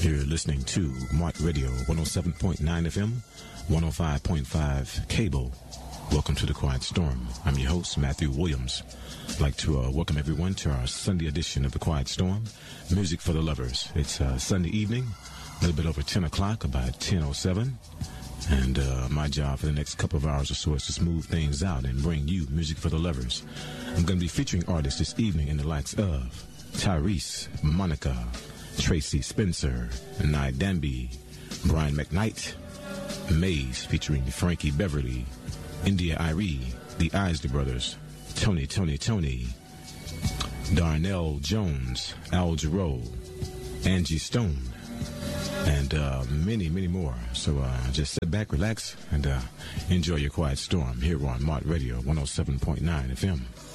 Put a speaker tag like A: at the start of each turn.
A: You're listening to Mart Radio 107.9 FM, 105.5 cable. Welcome to the Quiet Storm. I'm your host, Matthew Williams. I'd like to welcome everyone to our Sunday edition of the Quiet Storm, Music for the Lovers. It's Sunday evening, a little bit over 10 o'clock, about 10:07. And my job for the next couple of hours or so is to smooth things out and bring you Music for the Lovers. I'm going to be featuring artists this evening in the likes of Tyrese, Monica, Tracy Spencer, Nye Danby, Brian McKnight, Maze featuring Frankie Beverly, India Irie, the Isley Brothers, Tony, Darnell Jones, Al Jarreau, Angie Stone, and many, many more. So just sit back, relax, and enjoy your Quiet Storm here on Mart Radio 107.9 FM.